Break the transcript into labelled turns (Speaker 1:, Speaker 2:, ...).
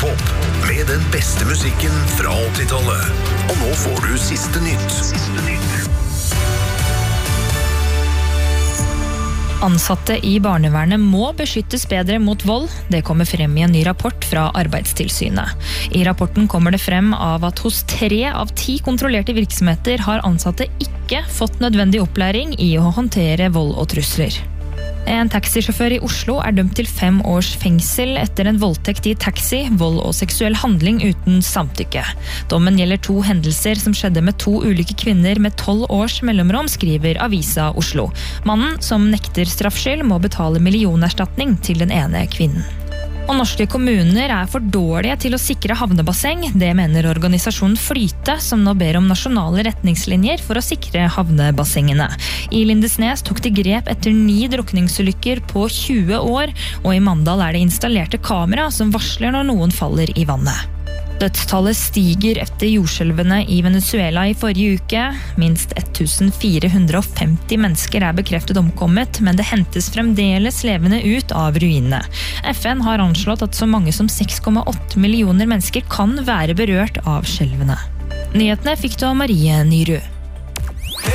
Speaker 1: Radiopop med den beste musikken fra 80-tallet. Og nå får du siste nytt.
Speaker 2: Ansatte i barnevernet må beskyttes bedre mot vold. Det kommer frem i en ny rapport fra Arbeidstilsynet. I rapporten kommer det frem av at hos 3 av 10 kontrollerte virksomheter har ansatte ikke fått nødvendig opplæring i å håndtere vold og trusler. En taxisjåfør i Oslo er dømt til 5 års fengsel etter en voldtekt i taxi, vold og seksuell handling uten samtykke. Dommen gjelder 2 hendelser som skjedde med 2 ulike kvinner med 12 års mellomrom, skriver Avisa Oslo. Mannen, som nekter straffskyld, må betale millionerstatning til den ene kvinnen. Og norske kommuner er for dårlige til å sikre havnebasseng. Det mener organisasjonen Flyte, som nå ber om nasjonale retningslinjer for å sikre havnebassengene. I Lindesnes tok de grep etter 9 drukningsulykker på 20 år, og i Mandal er det installerte kamera som varsler når noen faller i vannet. Dødstallet stiger etter jordskjelvene i Venezuela i forrige uke. Minst 1450 mennesker er bekreftet omkommet, men det hentes fremdeles levende ut av ruinene. FN har anslått at så mange som 6,8 millioner mennesker kan være berørt av skjelvene. Nyhetene fikk du av Marie Nyrud.